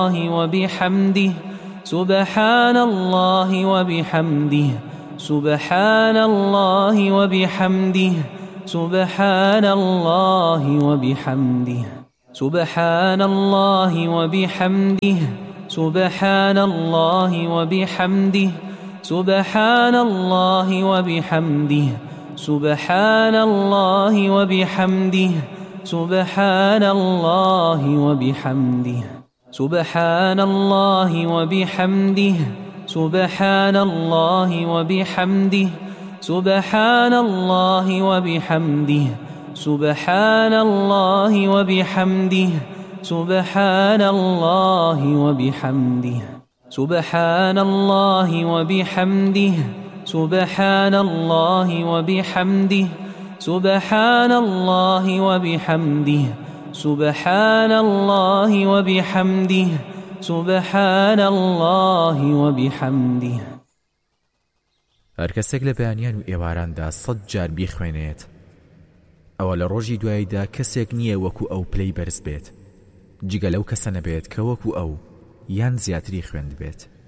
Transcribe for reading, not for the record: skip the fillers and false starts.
وبحمده سبحان الله وبحمده سبحان الله وبحمده سبحان الله وبحمده سبحان الله وبحمده سبحان الله وبحمده سبحان الله وبحمده سبحان الله وبحمده سبحان الله وبحمده سبحان الله وبحمده سبحان الله وبحمده سبحان الله وبحمده سبحان الله وبحمده سبحان الله وبحمده سبحان الله وبحمده سبحان الله وبحمده سبحان الله وبحمده سبحان الله وبحمده سبحان الله وبحمده. هەر کەسێک لە بەیانیان و ئێواراندا 100 جار بیخوێنێت ئەوە لە ڕۆژی دواییدا کەسێک نییە وەکو ئەو پلەی بەرز بێت جگە لەو کەسە نەبێت کە وەکو ئەو یان زیاتری خوێند بێت.